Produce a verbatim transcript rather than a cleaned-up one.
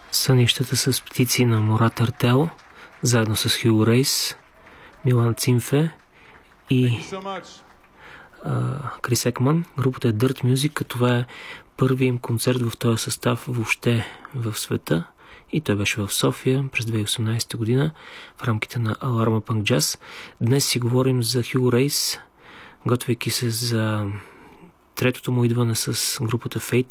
Сънищата с птици на Мурат Артел, заедно с Хюго Рейс, Милан Цимфе и Крис Екман. Групата е Dirt Music, това е първият им концерт в този състав въобще в света и той беше в София през две хиляди и осемнадесета година в рамките на Аларма Панк Джаз. Днес си говорим за Хюго Рейс, готвейки се за третото му идване с групата Fate